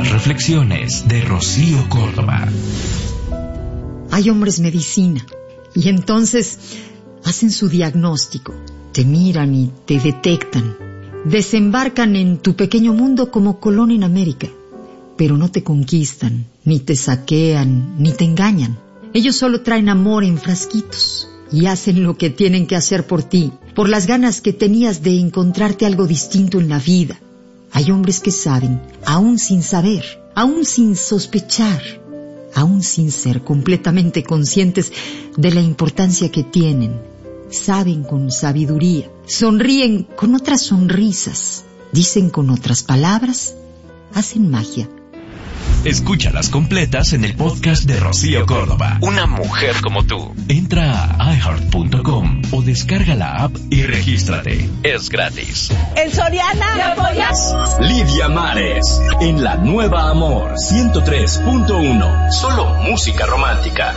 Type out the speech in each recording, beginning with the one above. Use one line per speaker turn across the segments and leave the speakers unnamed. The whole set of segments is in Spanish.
Las reflexiones de Rocío Córdoba.
Hay hombres medicina y entonces hacen su diagnóstico, te miran y te detectan. Desembarcan en tu pequeño mundo como Colón en América, pero no te conquistan, ni te saquean, ni te engañan. Ellos solo traen amor en frasquitos y hacen lo que tienen que hacer por ti, por las ganas que tenías de encontrarte algo distinto en la vida. Hay hombres que saben, aún sin saber, aún sin sospechar, aún sin ser completamente conscientes de la importancia que tienen. Saben con sabiduría, sonríen con otras sonrisas, dicen con otras palabras, hacen magia.
Escúchalas completas en el podcast de Rocío Córdoba. Una mujer como tú. Entra a iHeart.com o descarga la app y regístrate. Es gratis.
¿En Soriana me apoyas?
Lidia Mares, en La Nueva Amor 103.1. Solo música romántica.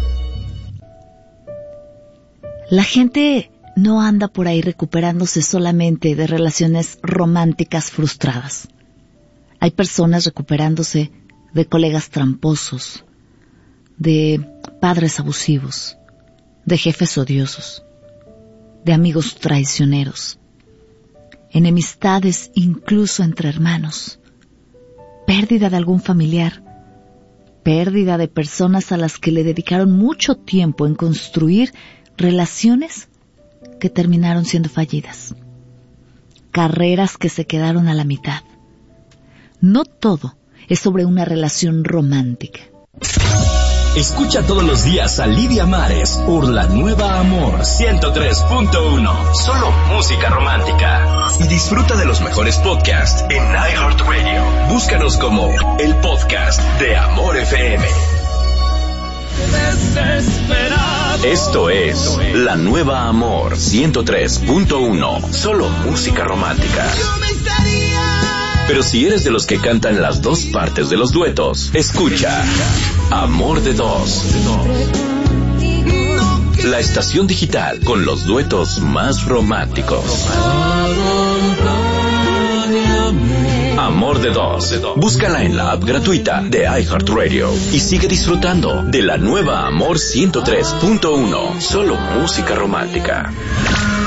La gente no anda por ahí recuperándose solamente de relaciones románticas frustradas. Hay personas recuperándose de colegas tramposos, de padres abusivos, de jefes odiosos, de amigos traicioneros, enemistades incluso entre hermanos, pérdida de algún familiar, pérdida de personas a las que le dedicaron mucho tiempo en construir relaciones que terminaron siendo fallidas, carreras que se quedaron a la mitad. No todo es sobre una relación romántica.
Escucha todos los días a Lidia Mares por La Nueva Amor 103.1. Solo música romántica. Y disfruta de los mejores podcasts en iHeartRadio. Búscanos como el podcast de Amor FM. Esto es La Nueva Amor 103.1. Solo música romántica. Pero si eres de los que cantan las dos partes de los duetos, escucha Amor de Dos. La estación digital con los duetos más románticos. Amor de Dos. Búscala en la app gratuita de iHeartRadio y sigue disfrutando de La Nueva Amor 103.1. Solo música romántica.